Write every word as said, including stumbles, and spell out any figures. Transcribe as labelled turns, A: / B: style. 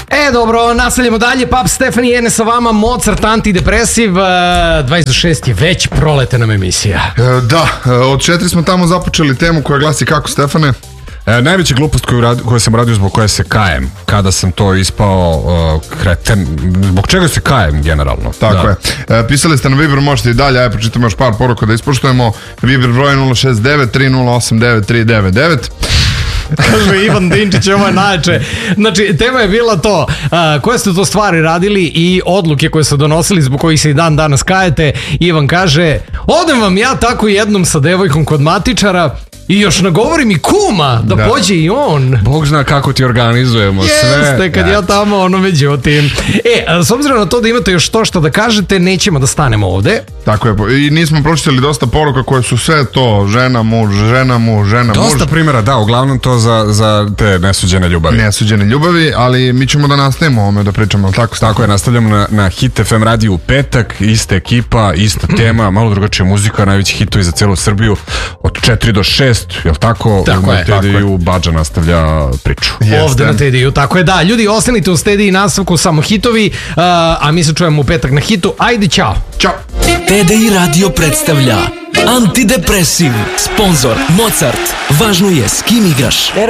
A: E, dobro, nastavljamo dalje. Pap Stefan i Ene sa vama, Mozart, antidepresiv. dvadeset do šest je već proletena emisija.
B: E, da, od četiri smo tamo započeli temu koja glasi kako, Stefane?
C: E, najveća glupost koju, radi, koju sam radio zbog koje se kajem, kada sam to ispao uh, kreten, zbog čega se kajem generalno.
B: Tako
C: da.
B: je. E, pisali ste na Viber, možete i dalje, ajde pročitamo još par poruka da ispoštujemo. Viber broj nula šest devet tri nula osam devet tri devet devet.
A: Kaže Ivan Dinčić, ovo je najjače. Znači, tema je bila to, uh, koje ste to stvari radili i odluke koje ste donosili zbog kojih se i dan danas kajete. Ivan kaže, odem vam ja tako jednom sa devojkom kod matičara i još nagovori mi kuma da, da pođe i on.
C: Bog zna kako ti organizujemo sve.
A: Jeste, kad ja, ja tamo, ono, međutim. E, s obzirom na to da imate još to što da kažete, nećemo da stanemo ovde.
B: Tako je, i nismo pročitali dosta poruka koje su sve to, žena, muž, žena, muž, žena,
C: dosta
B: muž.
C: Dosta primjera, da, uglavnom to za, za te nesuđene ljubavi.
B: Nesuđene ljubavi, ali mi ćemo da nastavimo ovome da pričamo, ali tako?
C: Tako je, nastavljamo na, na Hit F M radiju u petak, ista ekipa, ista tema, malo drugačija muzika, najveći hitovi za celu Srbiju, od četiri do šest, jel tako?
A: Tako je.
C: Na Tediju Badža nastavlja priču.
A: Jeste. Ovde na Tediju, tako je, da. Ljudi, ostanite u Tediji, nastavku samo hitovi, uh, a mi se čujemo u petak na Hitu. Ajde, čao.
B: Ćao.
D: Tedej radio predstavlja Antidepresiv, sponzor Mozart. Važno je s kim igraš.